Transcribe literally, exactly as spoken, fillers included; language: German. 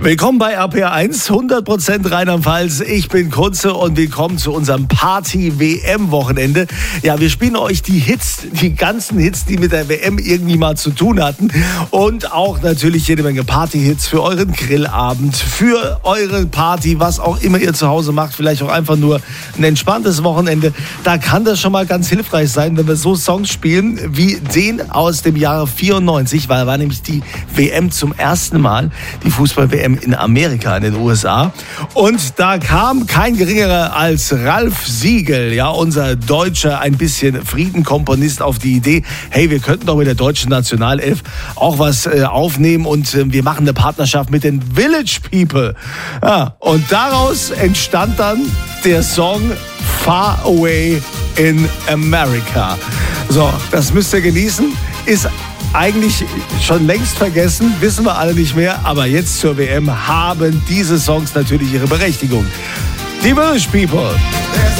Willkommen bei R P R eins, hundert Prozent Rheinland-Pfalz. Ich bin Kunze und willkommen zu unserem Party-W M-Wochenende. Ja, wir spielen euch die Hits, die ganzen Hits, die mit der W M irgendwie mal zu tun hatten. Und auch natürlich jede Menge Party-Hits für euren Grillabend, für eure Party, was auch immer ihr zu Hause macht. Vielleicht auch einfach nur ein entspanntes Wochenende. Da kann das schon mal ganz hilfreich sein, wenn wir so Songs spielen wie den aus dem Jahre vierundneunzig, weil war nämlich die W M zum ersten Mal, die Fußball-W M in Amerika, in den U S A. Und da kam kein geringerer als Ralf Siegel, ja, unser deutscher, ein bisschen Friedenkomponist, auf die Idee, hey, wir könnten doch mit der deutschen Nationalelf auch was äh, aufnehmen und äh, wir machen eine Partnerschaft mit den Village People. Ja, und daraus entstand dann der Song Far Away in America. So, das müsst ihr genießen. Ist eigentlich schon längst vergessen, wissen wir alle nicht mehr, aber jetzt zur W M haben diese Songs natürlich ihre Berechtigung. Die Village People.